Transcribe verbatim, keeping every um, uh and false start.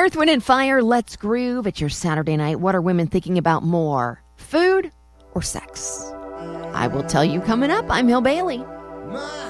Earth, Wind, and Fire, let's groove. It's your Saturday night. What are women thinking about more, food or sex? I will tell you coming up. I'm Hill Bailey. My